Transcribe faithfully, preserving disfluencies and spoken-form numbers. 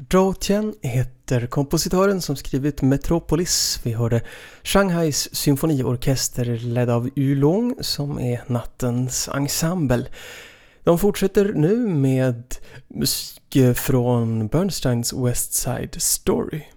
Zhou Tian heter kompositören som skrivit Metropolis. Vi hörde Shanghais symfoniorkester ledd av Yulong som är nattens ensemble. De fortsätter nu med musik från Bernsteins West Side Story.